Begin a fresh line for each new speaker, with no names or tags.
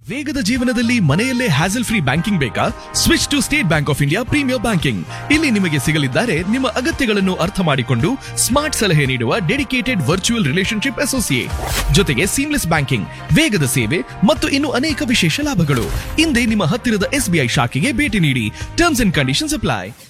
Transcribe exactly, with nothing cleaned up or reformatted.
ವೇಗದ ಜೀವನದಲ್ಲಿ ಮನೆಯಲ್ಲೇ ಹ್ಯಾಸಲ್ ಫ್ರೀ ಬ್ಯಾಂಕಿಂಗ್ ಬೇಕಾ? Switch to state bank of India premier banking. ಇಲ್ಲಿ ನಿಮಗೆ ಸಿಗಲಿದ್ದಾರೆ ನಿಮ್ಮ ಅಗತ್ಯಗಳನ್ನು ಅರ್ಥ ಮಾಡಿಕೊಂಡು ಸ್ಮಾರ್ಟ್ ಸಲಹೆ ನೀಡುವ ಡೆಡಿಕೇಟೆಡ್ ವರ್ಚುವಲ್ ರಿಲೇಶನ್ಶಿಪ್ ಅಸೋಸಿಯೇಟ್, ಜೊತೆಗೆ ಸೀಮ್ಲೆಸ್ ಬ್ಯಾಂಕಿಂಗ್, ವೇಗದ ಸೇವೆ ಮತ್ತು ಇನ್ನು ಅನೇಕ ವಿಶೇಷ ಲಾಭಗಳು. ಹಿಂದೆ ನಿಮ್ಮ ಹತ್ತಿರದ ಎಸ್ಬಿಐ ಶಾಖೆಗೆ ಭೇಟಿ ನೀಡಿ. Terms and conditions apply.